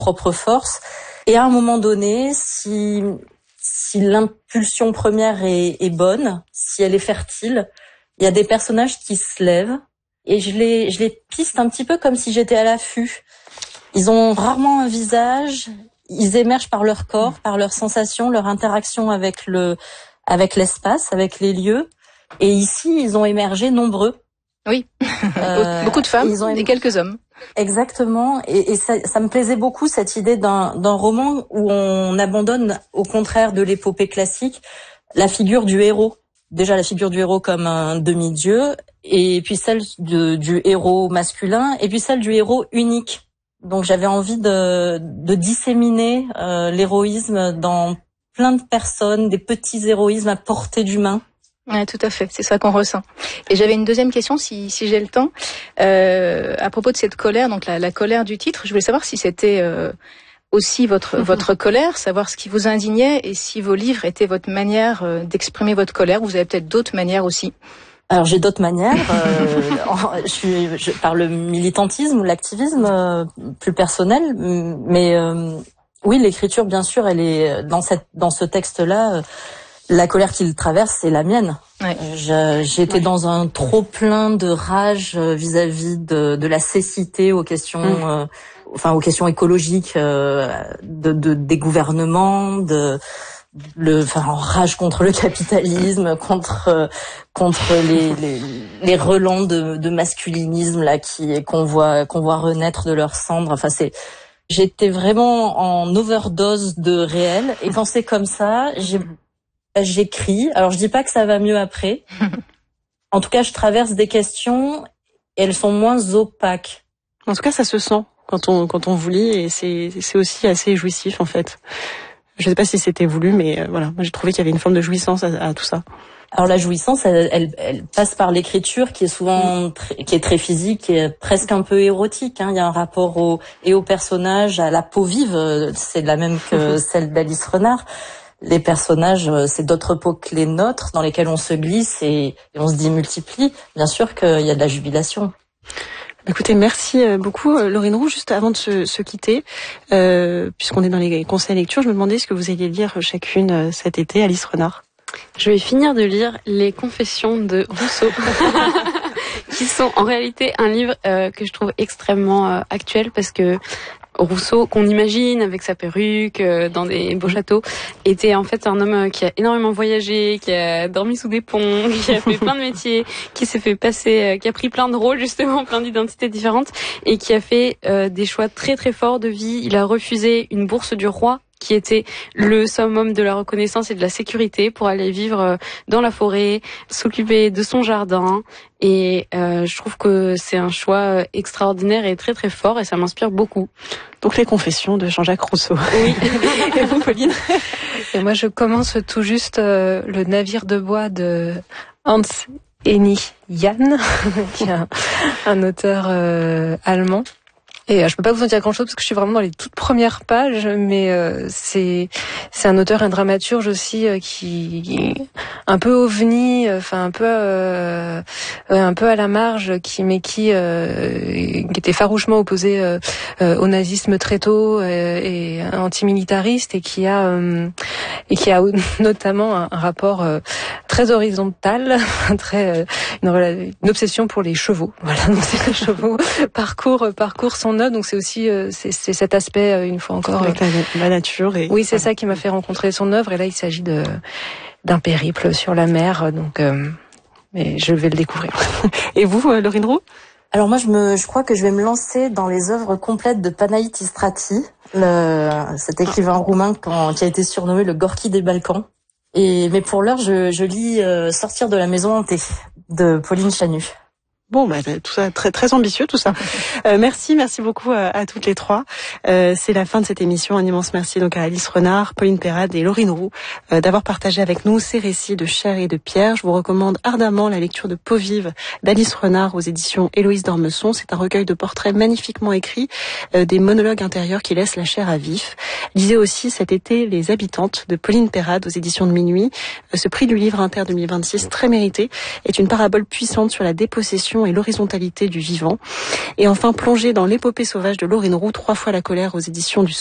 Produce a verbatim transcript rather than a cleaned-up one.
propre force. Et à un moment donné, si si l'impulsion première est, est bonne, si elle est fertile, il y a des personnages qui se lèvent et je les je les piste un petit peu comme si j'étais à l'affût. Ils ont rarement un visage, ils émergent par leur corps, par leurs sensations, leur interaction avec le avec l'espace, avec les lieux. Et ici, ils ont émergé nombreux. Oui, euh, beaucoup de femmes ils ont émergé... et quelques hommes. Exactement, et, et ça, ça me plaisait beaucoup cette idée d'un, d'un roman où on abandonne, au contraire de l'épopée classique, la figure du héros. Déjà la figure du héros comme un demi-dieu, et puis celle de, du héros masculin, et puis celle du héros unique. Donc j'avais envie de, de disséminer euh, l'héroïsme dans plein de personnes, des petits héroïsmes à portée d'humain. Ouais, tout à fait, c'est ça qu'on ressent. Et j'avais une deuxième question, si, si j'ai le temps, euh, à propos de cette colère, donc la, la colère du titre. Je voulais savoir si c'était euh, aussi votre mm-hmm. votre colère, savoir ce qui vous indignait et si vos livres étaient votre manière euh, d'exprimer votre colère. Vous avez peut-être d'autres manières aussi. Alors j'ai d'autres manières. Euh, je suis je, par le militantisme ou l'activisme euh, plus personnel, mais euh, oui, l'écriture, bien sûr, elle est dans cette dans ce texte-là. Euh, La colère qu'il traverse, c'est la mienne. Ouais. Je, j'étais ouais. dans un trop plein de rage vis-à-vis de, de la cécité aux questions, mmh. euh, enfin aux questions écologiques, euh, de, de des gouvernements, de le, enfin en rage contre le capitalisme, contre euh, contre les, les les relents de, de masculinisme là qui qu'on voit qu'on voit renaître de leurs cendres. Enfin c'est j'étais vraiment en overdose de réel et quand c'est comme ça, j'ai J'écris. Alors, je dis pas que ça va mieux après. En tout cas, je traverse des questions et elles sont moins opaques. En tout cas, ça se sent quand on, quand on vous lit et c'est, c'est aussi assez jouissif, en fait. Je sais pas si c'était voulu, mais euh, voilà. Moi, j'ai trouvé qu'il y avait une forme de jouissance à, à tout ça. Alors, la jouissance, elle, elle, elle passe par l'écriture qui est souvent, mmh. très, qui est très physique et presque un peu érotique, hein. Il y a un rapport au, et au personnage, à la peau vive. C'est la même que celle d'Alice Renard. Les personnages, c'est d'autres peaux que les nôtres dans lesquelles on se glisse et, et on se démultiplie. Bien sûr qu'il y a de la jubilation. Écoutez, merci beaucoup, Laurine Roux. Juste avant de se, se quitter, euh, puisqu'on est dans les conseils lecture, je me demandais ce que vous alliez lire chacune cet été, Alice Renard. Je vais finir de lire Les Confessions de Rousseau, qui sont en réalité un livre euh, que je trouve extrêmement euh, actuel parce que Rousseau, qu'on imagine avec sa perruque euh, dans des beaux châteaux, était en fait un homme qui a énormément voyagé, qui a dormi sous des ponts, qui a fait plein de métiers, qui s'est fait passer, euh, qui a pris plein de rôles justement, plein d'identités différentes et qui a fait euh, des choix très très forts de vie. Il a refusé une bourse du roi qui était le summum de la reconnaissance et de la sécurité pour aller vivre dans la forêt, s'occuper de son jardin. Et euh, je trouve que c'est un choix extraordinaire et très très fort et ça m'inspire beaucoup. Donc les confessions de Jean-Jacques Rousseau. Oui. Et vous, Pauline? Et moi, je commence tout juste euh, le navire de bois de Hans Henny Jan, qui est un, un auteur euh, allemand. Et euh, je peux pas vous en dire grand chose parce que je suis vraiment dans les toutes premières pages, mais euh, c'est c'est un auteur, un dramaturge aussi euh, qui, qui un peu ovni, enfin un peu euh, un peu à la marge, qui mais qui euh, qui était farouchement opposé euh, euh, au nazisme très tôt euh, et antimilitariste et qui a euh, et qui a notamment un, un rapport euh, très horizontal, très euh, une, une obsession pour les chevaux. Voilà, donc c'est les chevaux parcours parcours son œuvre, donc c'est aussi euh, c'est, c'est cet aspect euh, une fois encore avec euh, la, la nature et oui c'est ça qui m'a fait rencontrer son œuvre et là il s'agit de d'un périple sur la mer donc euh, mais je vais le découvrir. Et vous, euh, Laurine Roux? Alors moi je me je crois que je vais me lancer dans les œuvres complètes de Panaïtis Strati, le cet écrivain roumain qui a été surnommé le Gorki des Balkans. Et mais pour l'heure je je lis euh, Sortir de la maison hantée de Pauline Chanu. Bon, bah, tout ça, très, très ambitieux, tout ça. Euh, merci, merci beaucoup à, à toutes les trois. Euh, c'est la fin de cette émission. Un immense merci donc à Alice Renard, Pauline Perrade et Laurine Roux euh, d'avoir partagé avec nous ces récits de chair et de pierre. Je vous recommande ardemment la lecture de Peau vive d'Alice Renard aux éditions Héloïse d'Ormesson. C'est un recueil de portraits magnifiquement écrits, euh, des monologues intérieurs qui laissent la chair à vif. Lisez aussi cet été Les Habitantes de Pauline Perrade aux éditions de Minuit. Euh, ce prix du livre Inter deux mille vingt-six, très mérité, est une parabole puissante sur la dépossession l'expression et l'horizontalité du vivant. Et enfin, plonger dans l'épopée sauvage de Laurine Roux, Trois fois la colère aux éditions du